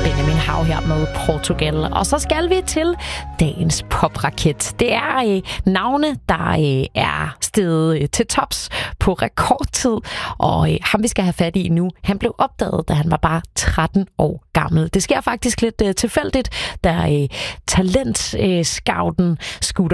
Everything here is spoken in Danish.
Benjamin Hav her med Portugal. Og så skal vi til dagens popraket. Det er navne, der er steget til tops på rekordtid. Og ham, vi skal have fat i nu, han blev opdaget, da han var bare 13 år gammel. Det sker faktisk lidt tilfældigt, da talentscouten Scooter